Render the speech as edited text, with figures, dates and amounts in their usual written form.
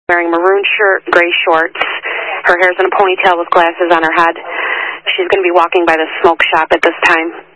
wearing maroon shirt, gray shorts. Her hair's in a ponytail with glasses on her head. She's going to be walking by the smoke shop at this time.